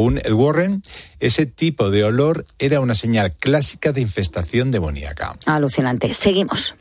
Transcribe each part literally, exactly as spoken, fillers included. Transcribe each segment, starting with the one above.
Según Ed Warren, ese tipo de olor era una señal clásica de infestación demoníaca. Alucinante. Seguimos.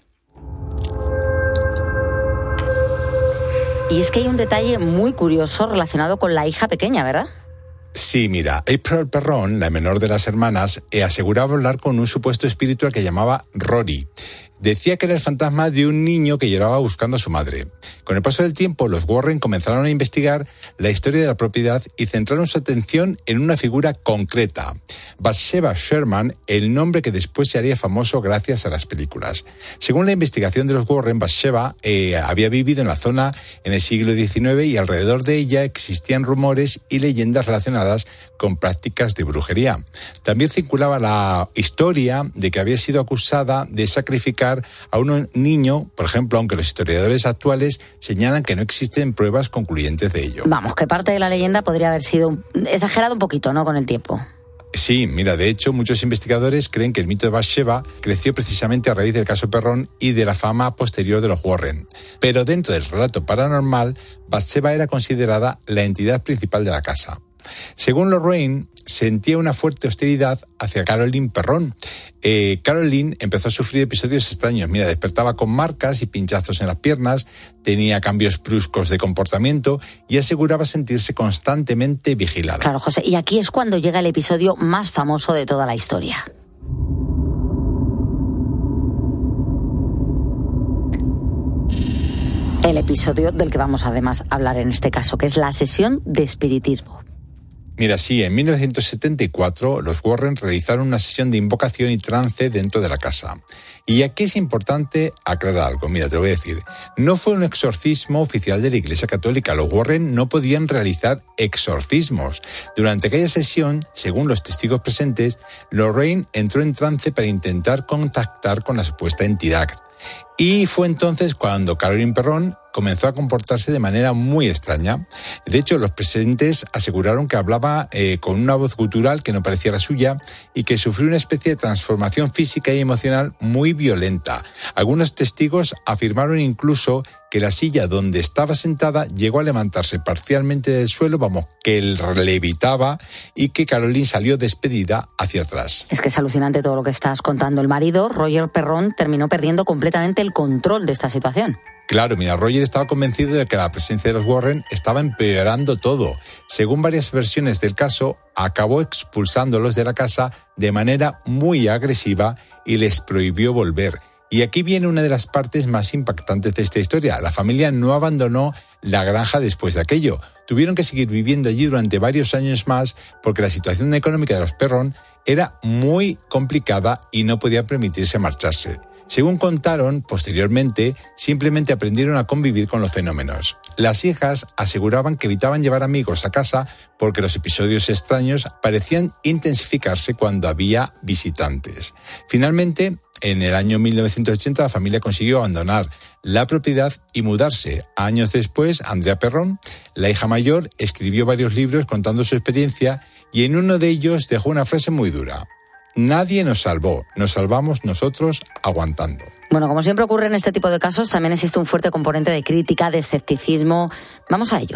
Y es que hay un detalle muy curioso relacionado con la hija pequeña, ¿verdad? Sí, mira, April Perron, la menor de las hermanas, eh, aseguraba hablar con un supuesto espíritu al que llamaba Rory. Decía que era el fantasma de un niño que lloraba buscando a su madre. Con el paso del tiempo, los Warren comenzaron a investigar la historia de la propiedad y centraron su atención en una figura concreta, Bathsheba Sherman, el nombre que después se haría famoso gracias a las películas. Según la investigación de los Warren, Bathsheba eh, había vivido en la zona en el siglo diecinueve y alrededor de ella existían rumores y leyendas relacionadas con prácticas de brujería. También circulaba la historia de que había sido acusada de sacrificar a un niño, por ejemplo, aunque los historiadores actuales señalan que no existen pruebas concluyentes de ello. Vamos, que parte de la leyenda podría haber sido exagerado un poquito, ¿no?, con el tiempo. Sí, mira, de hecho, muchos investigadores creen que el mito de Bathsheba creció precisamente a raíz del caso Perron y de la fama posterior de los Warren. Pero dentro del relato paranormal, Bathsheba era considerada la entidad principal de la casa. Según Lorraine, sentía una fuerte hostilidad hacia Caroline Perron. Eh, Caroline empezó a sufrir episodios extraños. Mira, despertaba con marcas y pinchazos en las piernas, tenía cambios bruscos de comportamiento y aseguraba sentirse constantemente vigilada. Claro, José, y aquí es cuando llega el episodio más famoso de toda la historia. El episodio del que vamos además a hablar en este caso, que es la sesión de espiritismo. Mira, sí, en mil novecientos setenta y cuatro los Warren realizaron una sesión de invocación y trance dentro de la casa. Y aquí es importante aclarar algo, mira, te lo voy a decir. No fue un exorcismo oficial de la Iglesia Católica. Los Warren no podían realizar exorcismos. Durante aquella sesión, según los testigos presentes, Lorraine entró en trance para intentar contactar con la supuesta entidad. Y fue entonces cuando Caroline Perron comenzó a comportarse de manera muy extraña. De hecho, los presentes aseguraron que hablaba eh, con una voz gutural que no parecía la suya y que sufrió una especie de transformación física y emocional muy violenta. Algunos testigos afirmaron incluso que la silla donde estaba sentada llegó a levantarse parcialmente del suelo, vamos, que él levitaba y que Caroline salió despedida hacia atrás. Es que es alucinante todo lo que estás contando. El marido, Roger Perron, terminó perdiendo completamente el control de esta situación. Claro, mira, Roger estaba convencido de que la presencia de los Warren estaba empeorando todo. Según varias versiones del caso, acabó expulsándolos de la casa de manera muy agresiva y les prohibió volver. Y aquí viene una de las partes más impactantes de esta historia. La familia no abandonó la granja después de aquello. Tuvieron que seguir viviendo allí durante varios años más porque la situación económica de los Perron era muy complicada y no podía permitirse marcharse. Según contaron, posteriormente, simplemente aprendieron a convivir con los fenómenos. Las hijas aseguraban que evitaban llevar amigos a casa porque los episodios extraños parecían intensificarse cuando había visitantes. Finalmente, en el año mil novecientos ochenta, la familia consiguió abandonar la propiedad y mudarse. Años después, Andrea Perron, la hija mayor, escribió varios libros contando su experiencia y en uno de ellos dejó una frase muy dura. Nadie nos salvó, nos salvamos nosotros aguantando. Bueno, como siempre ocurre en este tipo de casos, también existe un fuerte componente de crítica, de escepticismo. Vamos a ello.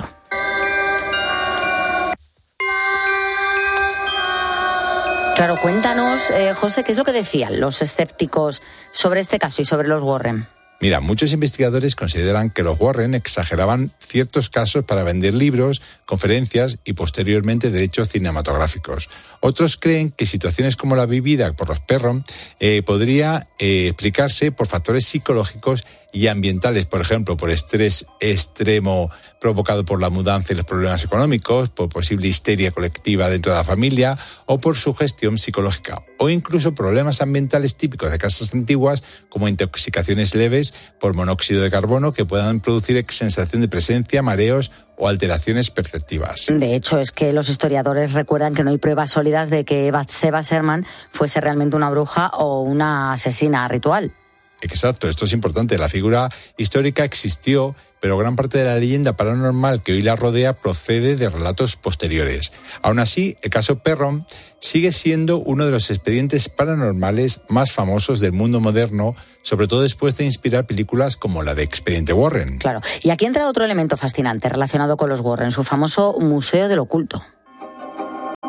Claro, cuéntanos, eh, José, ¿qué es lo que decían los escépticos sobre este caso y sobre los Warren? Mira, muchos investigadores consideran que los Warren exageraban ciertos casos para vender libros, conferencias y posteriormente derechos cinematográficos. Otros creen que situaciones como la vivida por los Perron eh, podría eh, explicarse por factores psicológicos y ambientales, por ejemplo, por estrés extremo provocado por la mudanza y los problemas económicos, por posible histeria colectiva dentro de la familia o por sugestión psicológica, o incluso problemas ambientales típicos de casas antiguas como intoxicaciones leves por monóxido de carbono que puedan producir sensación de presencia, mareos o alteraciones perceptivas. De hecho, es que los historiadores recuerdan que no hay pruebas sólidas de que Bathsheba Sherman fuese realmente una bruja o una asesina ritual. Exacto, esto es importante. La figura histórica existió, pero gran parte de la leyenda paranormal que hoy la rodea procede de relatos posteriores. Aún así, el caso Perron sigue siendo uno de los expedientes paranormales más famosos del mundo moderno, sobre todo después de inspirar películas como la de Expediente Warren. Claro, y aquí entra otro elemento fascinante relacionado con los Warren, su famoso Museo del Oculto.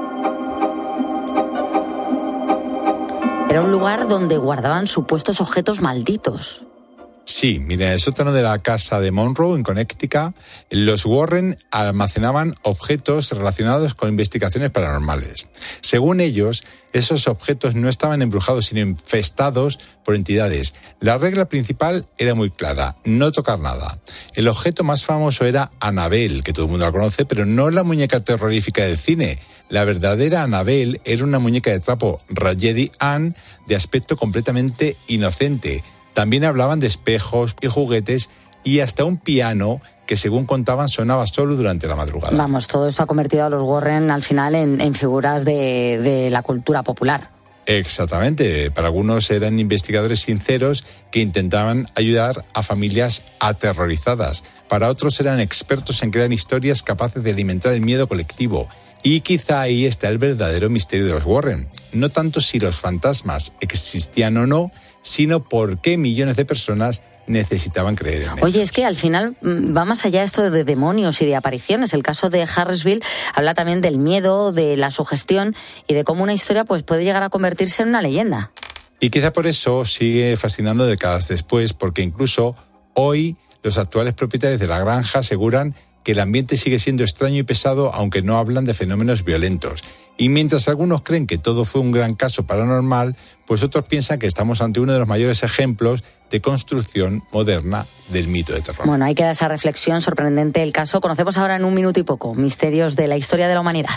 Era un lugar donde guardaban supuestos objetos malditos. Sí, mira, en el sótano de la casa de Monroe, en Connecticut, los Warren almacenaban objetos relacionados con investigaciones paranormales. Según ellos, esos objetos no estaban embrujados, sino infestados por entidades. La regla principal era muy clara: no tocar nada. El objeto más famoso era Annabelle, que todo el mundo la conoce, pero no la muñeca terrorífica del cine. La verdadera Annabelle era una muñeca de trapo Raggedy Ann de aspecto completamente inocente. También hablaban de espejos y juguetes y hasta un piano que, según contaban, sonaba solo durante la madrugada. Vamos, todo esto ha convertido a los Warren al final en, en figuras de, de la cultura popular. Exactamente. Para algunos eran investigadores sinceros que intentaban ayudar a familias aterrorizadas. Para otros eran expertos en crear historias capaces de alimentar el miedo colectivo. Y quizá ahí está el verdadero misterio de los Warren. No tanto si los fantasmas existían o no, sino por qué millones de personas necesitaban creer en ellos. Oye, es que al final va más allá esto de demonios y de apariciones. El caso de Harrisville habla también del miedo, de la sugestión y de cómo una historia pues, puede llegar a convertirse en una leyenda. Y quizá por eso sigue fascinando décadas después, porque incluso hoy los actuales propietarios de la granja aseguran que el ambiente sigue siendo extraño y pesado, aunque no hablan de fenómenos violentos. Y mientras algunos creen que todo fue un gran caso paranormal, pues otros piensan que estamos ante uno de los mayores ejemplos de construcción moderna del mito de terror. Bueno, ahí queda esa reflexión sorprendente el caso. Conocemos ahora en un minuto y poco misterios de la historia de la humanidad.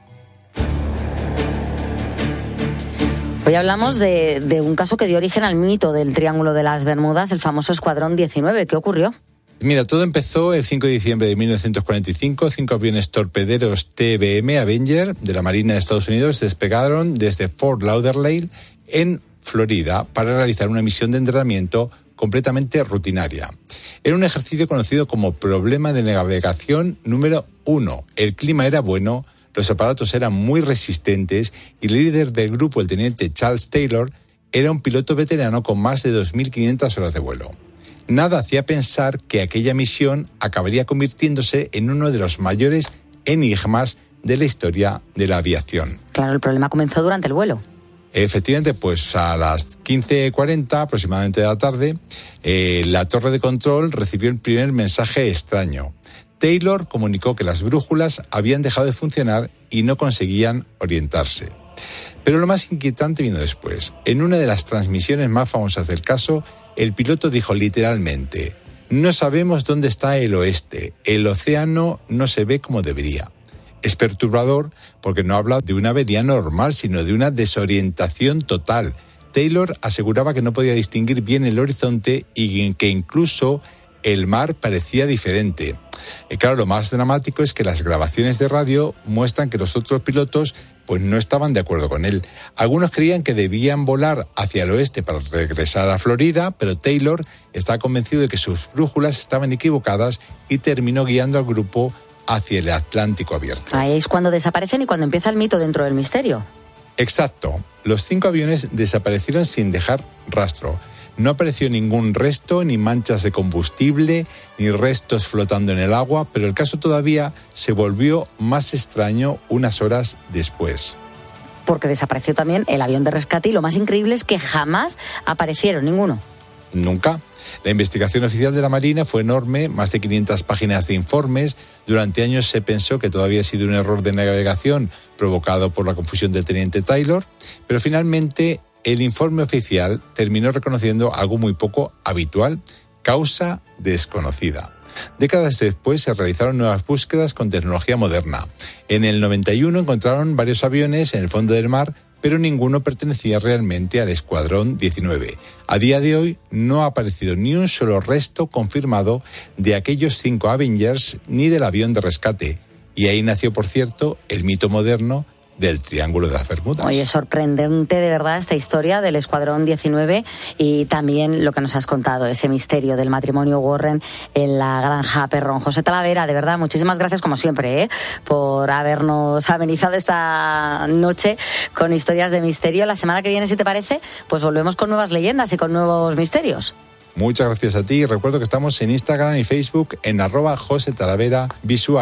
Hoy hablamos de, de un caso que dio origen al mito del Triángulo de las Bermudas, el famoso Escuadrón diecinueve. ¿Qué ocurrió? Mira, todo empezó el cinco de diciembre de mil novecientos cuarenta y cinco. Cinco aviones torpederos T B M Avenger de la Marina de Estados Unidos despegaron desde Fort Lauderdale, en Florida, para realizar una misión de entrenamiento completamente rutinaria. Era un ejercicio conocido como problema de navegación número uno. El clima era bueno, los aparatos eran muy resistentes y el líder del grupo, el teniente Charles Taylor, era un piloto veterano con más de dos mil quinientas horas de vuelo. Nada hacía pensar que aquella misión acabaría convirtiéndose en uno de los mayores enigmas de la historia de la aviación. Claro, el problema comenzó durante el vuelo. Efectivamente, pues a las quince cuarenta aproximadamente de la tarde, eh, la torre de control recibió el primer mensaje extraño. Taylor comunicó que las brújulas habían dejado de funcionar y no conseguían orientarse. Pero lo más inquietante vino después. En una de las transmisiones más famosas del caso, el piloto dijo literalmente: no sabemos dónde está el oeste, el océano no se ve como debería. Es perturbador porque no habla de una avería normal, sino de una desorientación total. Taylor aseguraba que no podía distinguir bien el horizonte y que incluso el mar parecía diferente. Y claro, lo más dramático es que las grabaciones de radio muestran que los otros pilotos pues no estaban de acuerdo con él. Algunos creían que debían volar hacia el oeste para regresar a Florida, pero Taylor estaba convencido de que sus brújulas estaban equivocadas y terminó guiando al grupo hacia el Atlántico abierto. Ahí es cuando desaparecen y cuando empieza el mito dentro del misterio. Exacto. Los cinco aviones desaparecieron sin dejar rastro. No apareció ningún resto, ni manchas de combustible, ni restos flotando en el agua, pero el caso todavía se volvió más extraño unas horas después. Porque desapareció también el avión de rescate y lo más increíble es que jamás aparecieron ninguno. Nunca. La investigación oficial de la Marina fue enorme, más de quinientas páginas de informes. Durante años se pensó que todo había sido un error de navegación provocado por la confusión del teniente Taylor, pero finalmente el informe oficial terminó reconociendo algo muy poco habitual: causa desconocida. Décadas después se realizaron nuevas búsquedas con tecnología moderna. En el noventa y uno encontraron varios aviones en el fondo del mar, pero ninguno pertenecía realmente al Escuadrón diecinueve. A día de hoy no ha aparecido ni un solo resto confirmado de aquellos cinco Avengers ni del avión de rescate. Y ahí nació, por cierto, el mito moderno del Triángulo de las Bermudas. Oye, sorprendente de verdad esta historia del Escuadrón diecinueve y también lo que nos has contado, ese misterio del matrimonio Warren en la granja Perrón. José Talavera, de verdad, muchísimas gracias como siempre, ¿eh? por habernos amenizado esta noche con historias de misterio. La semana que viene, si te parece, pues volvemos con nuevas leyendas y con nuevos misterios. Muchas gracias a ti. Recuerdo que estamos en Instagram y Facebook en arroba José Talavera Visual.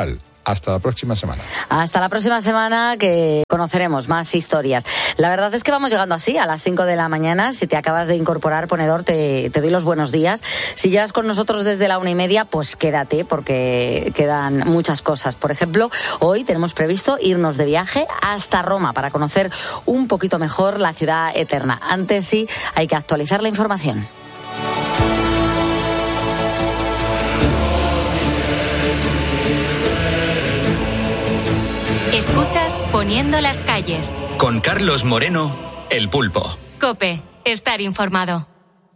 hasta la próxima semana. Hasta la próxima semana, que conoceremos más historias. La verdad es que vamos llegando así a las cinco de la mañana. Si te acabas de incorporar, ponedor, te, te doy los buenos días. Si llegas con nosotros desde la una y media, pues quédate, porque quedan muchas cosas. Por ejemplo, hoy tenemos previsto irnos de viaje hasta Roma para conocer un poquito mejor la ciudad eterna. Antes sí, hay que actualizar la información. Escuchas Poniendo las calles. Con Carlos Moreno, El Pulpo. COPE, estar informado.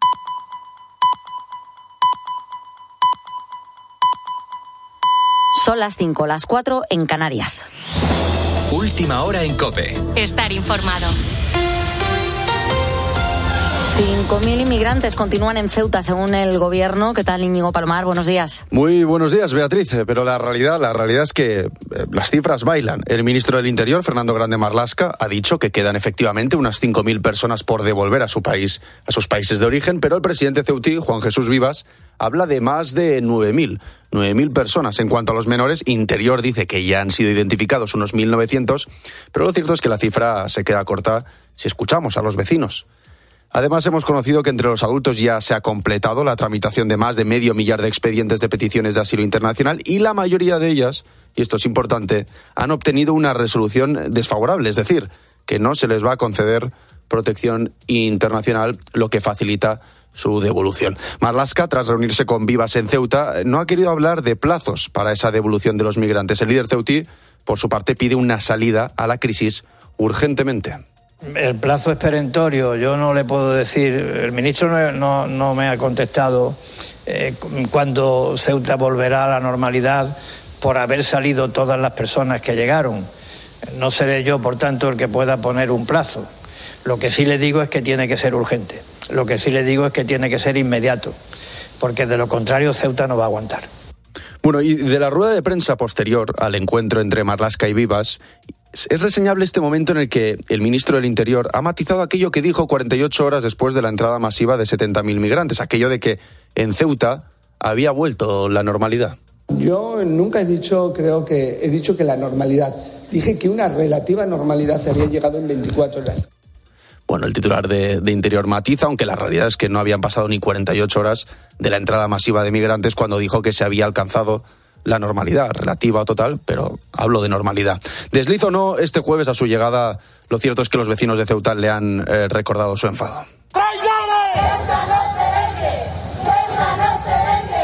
Son las cinco, las cuatro en Canarias. Última hora en COPE. Estar informado. cinco mil inmigrantes continúan en Ceuta, según el gobierno. ¿Qué tal, Íñigo Palomar? Buenos días. Muy buenos días, Beatriz. Pero la realidad, la realidad es que las cifras bailan. El ministro del Interior, Fernando Grande Marlaska, ha dicho que quedan efectivamente unas cinco mil personas por devolver a su país, a sus países de origen, pero el presidente ceutí, Juan Jesús Vivas, habla de más de nueve mil. nueve mil personas. En cuanto a los menores, Interior dice que ya han sido identificados unos mil novecientos, pero lo cierto es que la cifra se queda corta si escuchamos a los vecinos. Además, hemos conocido que entre los adultos ya se ha completado la tramitación de más de medio millar de expedientes de peticiones de asilo internacional y la mayoría de ellas, y esto es importante, han obtenido una resolución desfavorable, es decir, que no se les va a conceder protección internacional, lo que facilita su devolución. Marlaska, tras reunirse con Vivas en Ceuta, no ha querido hablar de plazos para esa devolución de los migrantes. El líder ceutí, por su parte, pide una salida a la crisis urgentemente. El plazo es perentorio, yo no le puedo decir, el ministro no, no, no me ha contestado eh, cuándo Ceuta volverá a la normalidad por haber salido todas las personas que llegaron. No seré yo, por tanto, el que pueda poner un plazo. Lo que sí le digo es que tiene que ser urgente, lo que sí le digo es que tiene que ser inmediato, porque de lo contrario Ceuta no va a aguantar. Bueno, y de la rueda de prensa posterior al encuentro entre Marlaska y Vivas, es reseñable este momento en el que el ministro del Interior ha matizado aquello que dijo cuarenta y ocho horas después de la entrada masiva de setenta mil migrantes, aquello de que en Ceuta había vuelto la normalidad. Yo nunca he dicho, creo que he dicho que la normalidad. Dije que una relativa normalidad había llegado en veinticuatro horas. Bueno, el titular de, de Interior matiza, aunque la realidad es que no habían pasado ni cuarenta y ocho horas de la entrada masiva de migrantes cuando dijo que se había alcanzado la normalidad, relativa o total, pero hablo de normalidad. Deslizo o no, este jueves a su llegada, lo cierto es que los vecinos de Ceuta le han eh, recordado su enfado. ¡Traidores! ¡Ceuta no se vende! ¡Ceuta no se vende!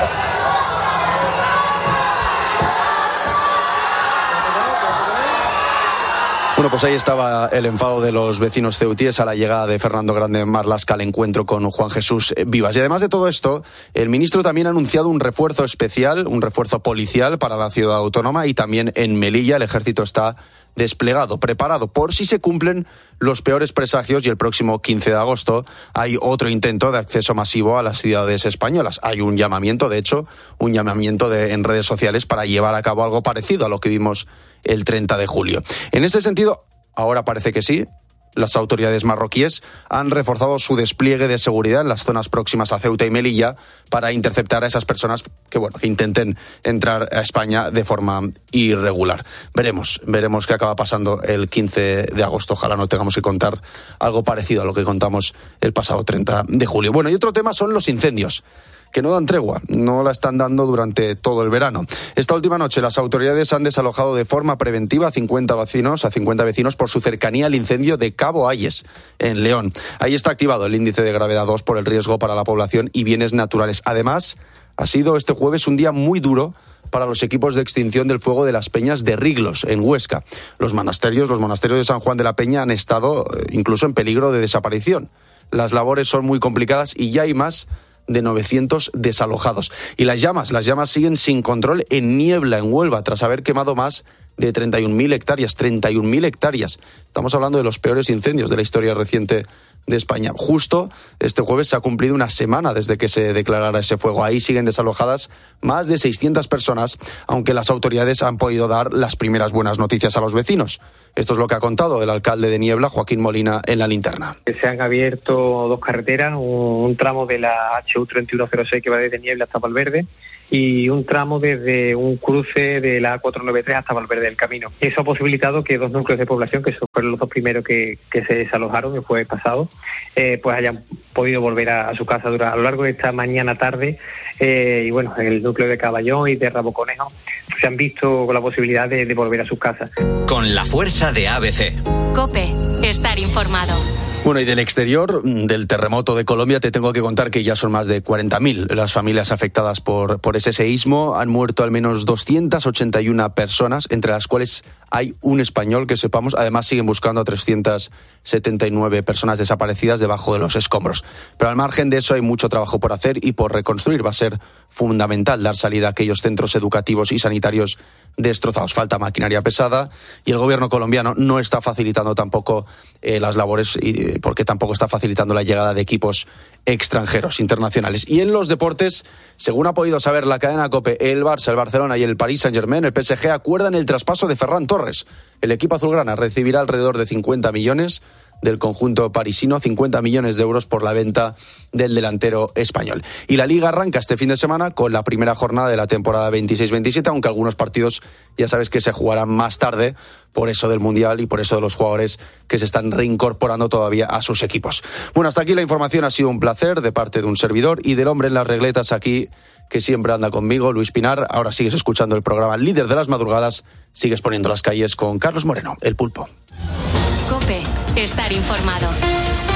Bueno, pues ahí estaba el enfado de los vecinos ceutíes a la llegada de Fernando Grande Marlaska al encuentro con Juan Jesús Vivas. Y además de todo esto, el ministro también ha anunciado un refuerzo especial, un refuerzo policial para la ciudad autónoma, y también en Melilla el ejército está desplegado, preparado por si se cumplen los peores presagios, y el próximo quince de agosto hay otro intento de acceso masivo a las ciudades españolas. Hay un llamamiento, de hecho, un llamamiento de, en redes sociales para llevar a cabo algo parecido a lo que vimos el treinta de julio. En ese sentido, ahora parece que sí. Las autoridades marroquíes han reforzado su despliegue de seguridad en las zonas próximas a Ceuta y Melilla para interceptar a esas personas que, bueno, que intenten entrar a España de forma irregular. Veremos, veremos qué acaba pasando el quince de agosto. Ojalá no tengamos que contar algo parecido a lo que contamos el pasado treinta de julio. Bueno, y otro tema son los incendios, que no dan tregua, no la están dando durante todo el verano. Esta última noche las autoridades han desalojado de forma preventiva a cincuenta vecinos, a cincuenta vecinos por su cercanía al incendio de Cabo Ayes, en León. Ahí está activado el índice de gravedad dos por el riesgo para la población y bienes naturales. Además, ha sido este jueves un día muy duro para los equipos de extinción del fuego de las Peñas de Riglos, en Huesca. Los monasterios, los monasterios de San Juan de la Peña han estado incluso en peligro de desaparición. Las labores son muy complicadas y ya hay más de novecientos desalojados. Y las llamas, las llamas siguen sin control en Niebla, en Huelva, tras haber quemado más de treinta y un mil hectáreas, treinta y un mil hectáreas. Estamos hablando de los peores incendios de la historia reciente de España. Justo este jueves se ha cumplido una semana desde que se declarara ese fuego. Ahí siguen desalojadas más de seiscientas personas, aunque las autoridades han podido dar las primeras buenas noticias a los vecinos. Esto es lo que ha contado el alcalde de Niebla, Joaquín Molina, en La Linterna. Se han abierto dos carreteras, un tramo de la H U treinta y uno cero seis que va desde Niebla hasta Valverde y un tramo desde un cruce de la A cuatrocientos noventa y tres hasta Valverde del Camino. Eso ha posibilitado que dos núcleos de población, que fueron los dos primeros que, que se desalojaron el jueves pasado, eh, pues hayan podido volver a, a su casa durante, a lo largo de esta mañana tarde. Eh, y bueno, el núcleo de Caballón y de Rabo Conejo se han visto con la posibilidad de, de volver a sus casas. Con la fuerza de A B C. COPE, estar informado. Bueno, y del exterior, del terremoto de Colombia, te tengo que contar que ya son más de cuarenta mil las familias afectadas por, por ese seísmo. Han muerto al menos doscientas ochenta y una personas, entre las cuales hay un español que sepamos. Además, siguen buscando a trescientas setenta y nueve personas desaparecidas debajo de los escombros. Pero al margen de eso hay mucho trabajo por hacer y por reconstruir. Va a ser fundamental dar salida a aquellos centros educativos y sanitarios destrozados. Falta maquinaria pesada y el gobierno colombiano no está facilitando tampoco eh, las labores y, porque tampoco está facilitando la llegada de equipos extranjeros, internacionales. Y en los deportes, según ha podido saber la cadena COPE, el Barça, el Barcelona y el Paris Saint-Germain, el P S G, acuerdan el traspaso de Ferran Torres. El equipo azulgrana recibirá alrededor de cincuenta millones del conjunto parisino, cincuenta millones de euros por la venta del delantero español. Y la Liga arranca este fin de semana con la primera jornada de la temporada veintiséis veintisiete, aunque algunos partidos ya sabes que se jugarán más tarde, por eso del Mundial y por eso de los jugadores que se están reincorporando todavía a sus equipos. Bueno, hasta aquí la información. Ha sido un placer de parte de un servidor y del hombre en las regletas aquí, que siempre anda conmigo, Luis Pinar. Ahora sigues escuchando el programa Líder de las Madrugadas, sigues poniendo las calles con Carlos Moreno, el Pulpo. COPE, estar informado.